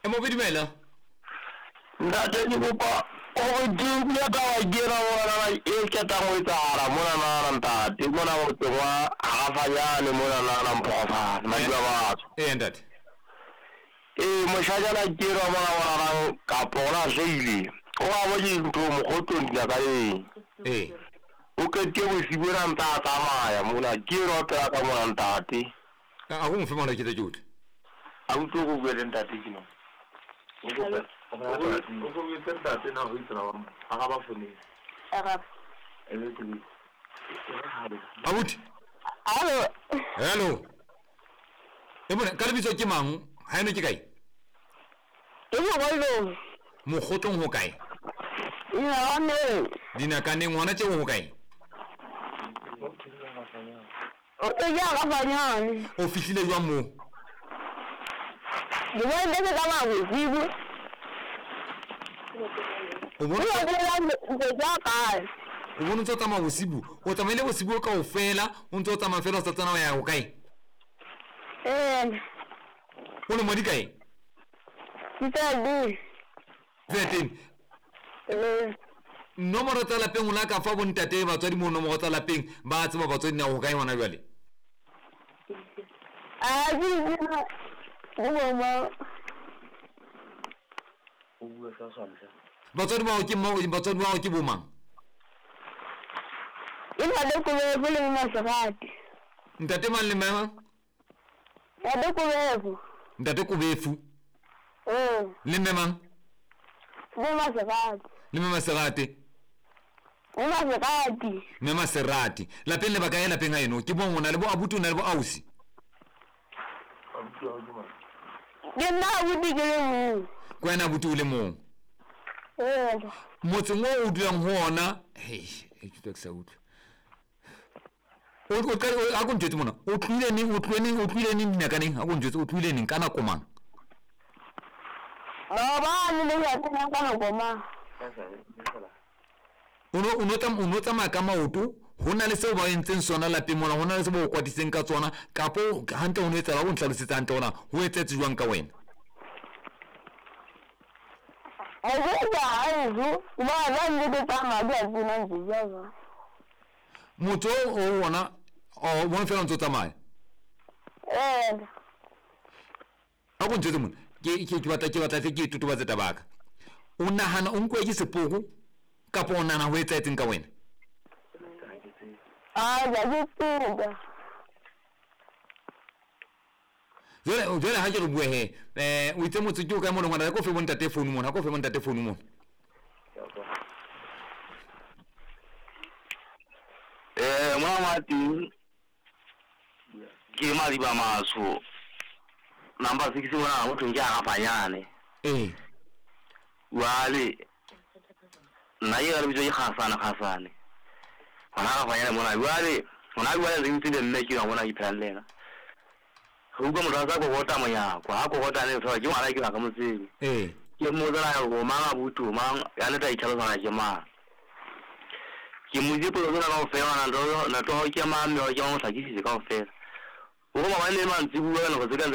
mo bidimela ndate ni kopa o di ya ta gera wala e ke ta mo ta mona na nta ti mona mo to wa afanya ni mona na mpofa ma jwa ba ndate mo shaja la gera wala ka pora zeili o a bo di nto mo go to nda ka o ke ke bo sibura nta ta maya mona gera ta ka mona ntate a go mfema la kita juti a go to go gwe ntate kino Hello. Emona ka lebitso ke mang? Ha eno ke kae? Ke mo golong. Mo khotong ho kae? Ina one. Dina ka neng ngwana tse ho kae? O te ya ka banyane. O fihlile jwa mo. Di bona ke ka ba bosibu. O bona ntse tsamaya bosibu o tsamaile bosibu ka o fela o ntse o tsamaya fela o sa tsana ya go kae o le mo di kae Vetting nomoro tsa lapeng o la ka fa bontate batswadi mo nomoro tsa lapeng ba tseba batswadi na go kae ngwana jwale batswadi ba o ke bomang Ntate Kubevu le Maserati. Ntate man le mama? Ntate Kubevu. Ntate Kubevu. Le mama? Le Maserati. Le Maserati. Le Maserati. Le Maserati. La pelle ba kae la penga eno ke bon ona le bo abutu na le bo ausi. Ke nna abuti ke le mo. Kwena abutu le mo. Motse mo o dulang ho ona hey e tlo tsa utlwa o ka a go ntse mona o tlile ni nna ka neng a go ntse o tlile ni kana komang ba ni le ya tsena kana komang uno tsamaya ka maoto ho na le seo ba entseng sona lapeng mona ho na le seo ba o kwatiseng ka tsona kapo hantle o no etsa ba go ntlhalosetsa hantle ona ho etsetse jwang ka wena motho o ona o bona fela ntse tsamaya a go ntse mona ke batla ke tutubatse tabaka o nahana o nkwe ke sepoko kapo o nahana ho etsetseng ka wena jole ha ke re bue he o itse motse ke o ka mona ngwana ko fe bontate phone mona ko fe bontate phone mona mama ti ke mali ba maso namba 6 wana motho nja ngapanyane wale naye ga lebitso ke khasane ona ga fanyane mona wale re ntse nne ke bona ke plan lena go go mo rasa go gota moya go ha go gota le so ke ngwana ke ga mo tsebe ke mo dira go mama butu mang ya le ta itlhalosana ke mang ke mo di polo na go fela na to ke mama yo ke mo tlhakisitse ka go fela o go ba le mantsi bua na go tsela